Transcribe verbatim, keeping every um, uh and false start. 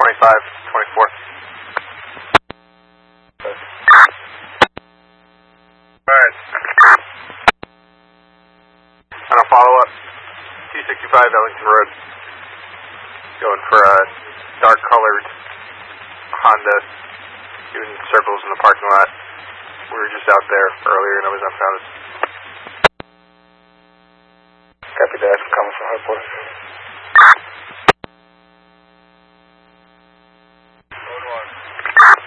twenty-five, twenty-four. Alright. On a follow-up, two sixty-five Ellington Road. Going for a dark-colored Honda, doing circles in the parking lot. We were just out there earlier and it was unfounded. Copy that, coming from headquarters.